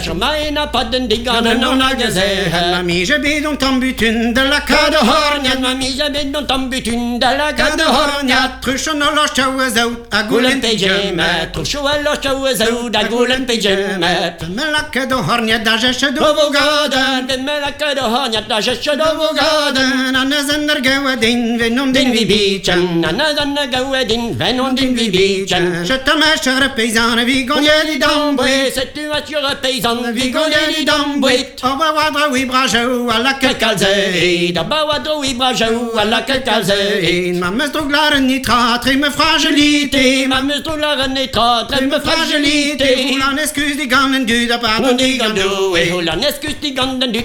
Jamais n'a pas de digan non a gazé. Mamie, je vais dans ton butune de la cade horniat. Mamie, jamais dans ton butune de la cade horniat. Truchon a lost a wazou, a Gulen gulen pejemet, truchou a lost a wazou, da gulen pejemet. Me la cade horniat, da jeche do Dovogaden, de me la cade horniat, da jeche dovogaden. Anazan er gawadin, venom Din din vi vi bichan, anazan a gawadin, venon din vi bichan. Je te mets sur paysan, vigonnier di Damboué, c'est tu voiture paysanne, vigonnier di damboué. On va voir oui brajou, à la Calcalzé, da bawadro i brajou, à la calcalzé. Ma messe droglar nitrat, et me fragilité. Ma mustre la renaîtra, très me Fragilité, fragilité. ou l'en excuse des gammes du da pas On dit gandu, et on la nescus di gandu.